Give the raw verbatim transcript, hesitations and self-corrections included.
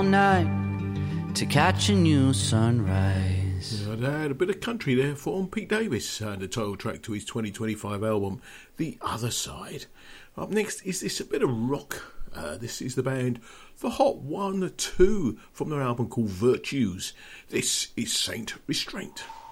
night to catch a new sunrise. Yeah, I had a bit of country there from Pete Davis, uh, the title track to his twenty twenty-five album, The Other Side. Up next is this a bit of rock. Uh, this is the band The Hot one two from their album called Virtues. This is Saint Restraint.